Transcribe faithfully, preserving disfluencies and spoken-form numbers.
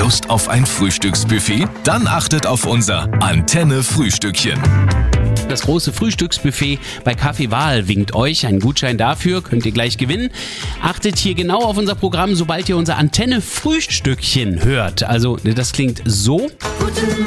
Lust auf ein Frühstücksbuffet? Dann achtet auf unser Antenne-Frühstückchen. Das große Frühstücksbuffet bei Kaffee Wahl winkt euch. Einen Gutschein dafür könnt ihr gleich gewinnen. Achtet hier genau auf unser Programm, sobald ihr unser Antenne-Frühstückchen hört. Also das klingt so. Guten